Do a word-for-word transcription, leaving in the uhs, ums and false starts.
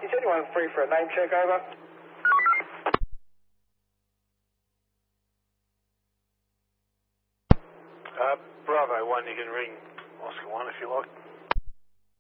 Is anyone free for a name check, over? Uh, Bravo one, you can ring Oscar one if you like.